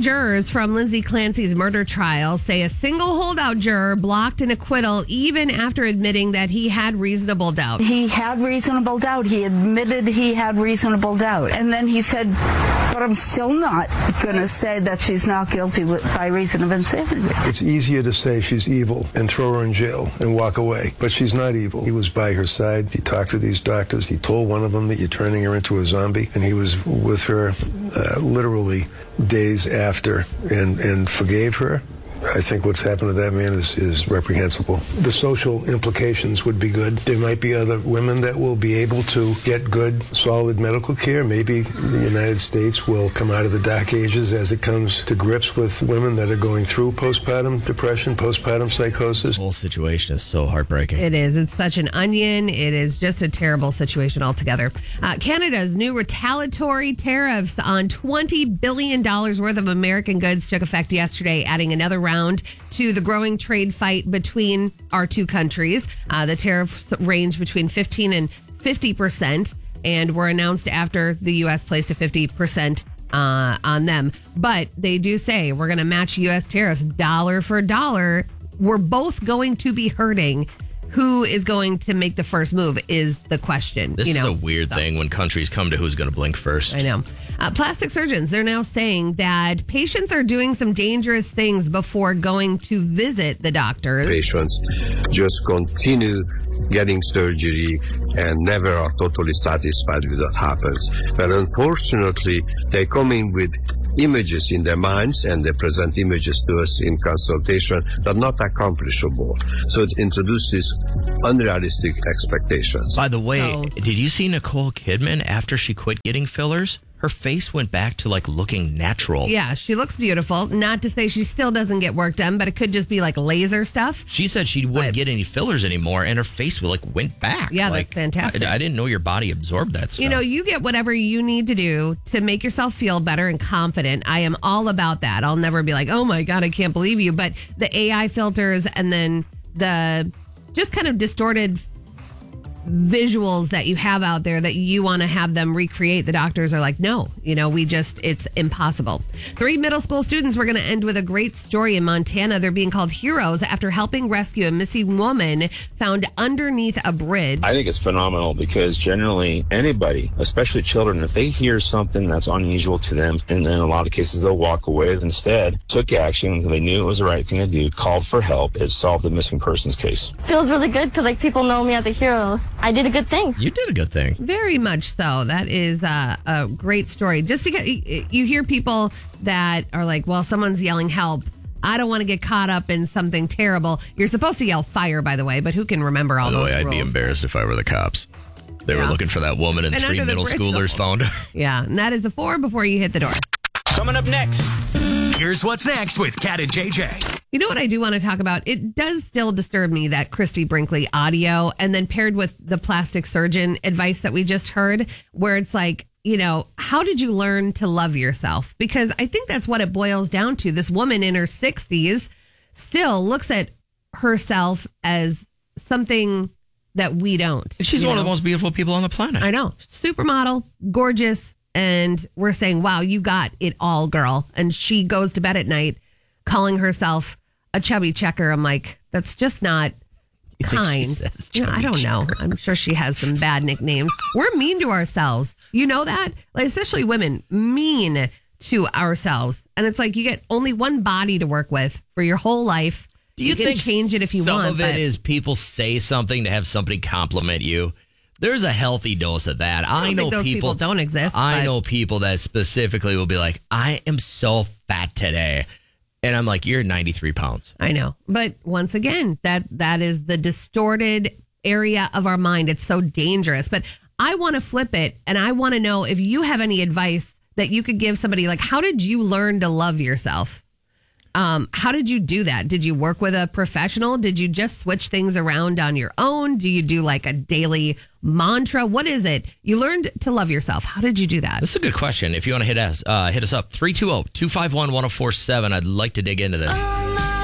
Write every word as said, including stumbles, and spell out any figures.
jurors from Lindsay Clancy's murder trial say a single holdout juror blocked an acquittal even after admitting that he had reasonable doubt. He had reasonable doubt. He admitted he had reasonable doubt. And then he said, but I'm still not going to say that she's not guilty by reason of insanity. It's easier to say she's evil and throw her in jail and walk away, but she's not evil. He was by her side. He talked to these doctors. He told one of them that you're turning her into a zombie, and he was with her uh, literally days after and, and forgave her. I think what's happened to that man is, is reprehensible. The social implications would be good. There might be other women that will be able to get good, solid medical care. Maybe the United States will come out of the dark ages as it comes to grips with women that are going through postpartum depression, postpartum psychosis. This whole situation is so heartbreaking. It is. It's such an onion. It is just a terrible situation altogether. Uh, Canada's new retaliatory tariffs on twenty billion dollars worth of American goods took effect yesterday, adding another round to the growing trade fight between our two countries. Uh, the tariffs range between fifteen and fifty percent and were announced after the U S placed a fifty percent uh, on them. But they do say we're going to match U S tariffs dollar for dollar. We're both going to be hurting. Who is going to make the first move is the question. This you know? is a weird so. thing when countries come to who's going to blink first. I know. Uh, plastic surgeons, they're now saying that patients are doing some dangerous things before going to visit the doctors. Patients just continue getting surgery and never are totally satisfied with what happens. But unfortunately, they come in with images in their minds and they present images to us in consultation that are not accomplishable. So it introduces unrealistic expectations. By the way, So- did you see Nicole Kidman after she quit getting fillers? Her face went back to like looking natural. Yeah, she looks beautiful. Not to say she still doesn't get work done, but it could just be like laser stuff. She said she wouldn't But- get any fillers anymore, and her face like went back. Yeah, like, that's fantastic. I, I didn't know your body absorbed that stuff. You know, you get whatever you need to do to make yourself feel better and confident. I am all about that. I'll never be like, oh my God, I can't believe you. But the A I filters and then the just kind of distorted visuals that you have out there that you want to have them recreate, the doctors are like, no, you know, we just, it's impossible. Three middle school students were going to end with a great story in Montana. They're being called heroes after helping rescue a missing woman found underneath a bridge. I think it's phenomenal because generally anybody, especially children, if they hear something that's unusual to them, and in a lot of cases they'll walk away, instead took action, they knew it was the right thing to do, called for help, it solved the missing persons case. Feels really good because like people know me as a hero. I did a good thing. You did a good thing. Very much so. That is uh, a great story. Just because you, you hear people that are like, well, someone's yelling help. I don't want to get caught up in something terrible. You're supposed to yell fire, by the way, but who can remember all By the those way, I'd rules? be embarrassed if I were the cops. They Yeah. were looking for that woman, and, And three under the middle bridge, schoolers though. found her. Yeah, and that is the four before you hit the door. Coming up next, here's what's next with Kat and J J. You know what I do want to talk about? It does still disturb me, that Christy Brinkley audio, and then paired with the plastic surgeon advice that we just heard, where it's like, you know, how did you learn to love yourself? Because I think that's what it boils down to. This woman in her sixties still looks at herself as something that we don't. She's you one know? of the most beautiful people on the planet. I know. Supermodel, gorgeous, and we're saying, wow, you got it all, girl. And she goes to bed at night calling herself a chubby checker. I'm like, that's just not You think she kind. says You know, I chubby don't know. checker? I'm sure she has some bad nicknames. We're mean to ourselves. You know that? Like, especially women, mean to ourselves. And it's like you get only one body to work with for your whole life. Do you, can think change it if you some want? of it but is people say something to have somebody compliment you? There's a healthy dose of that. I I, don't know think those people, don't exist. I but- know people that specifically will be like, I am so fat today. And I'm like, you're ninety-three pounds. I know. But once again, that that is the distorted area of our mind. It's so dangerous. But I want to flip it, and I want to know if you have any advice that you could give somebody. Like, how did you learn to love yourself? Um, how did you do that? Did you work with a professional? Did you just switch things around on your own? Do you do like a daily mantra? What is it? You learned to love yourself. How did you do that? This is a good question. If you want to hit us, uh, hit us up, three two zero, two five one, one zero four seven. I'd like to dig into this.